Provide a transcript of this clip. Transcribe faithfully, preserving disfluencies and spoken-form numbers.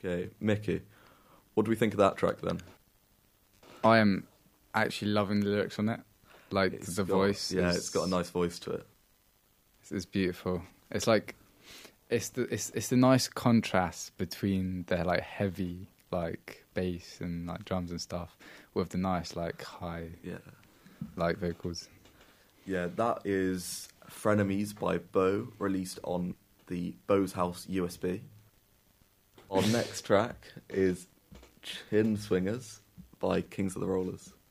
Okay, Mickey, what do we think of that track then? I am actually loving the lyrics on it. Like, It's the got- voice. Yeah, is, it's got a nice voice to it. It's, it's beautiful. It's like, it's the it's it's the nice contrast between their like heavy like bass and like drums and stuff with the nice like high Yeah. like vocals. Yeah, that is Frenemies by Bo, released on the Bo's House U S B. Our next track is Chin Swingers by Kings of the Rollers.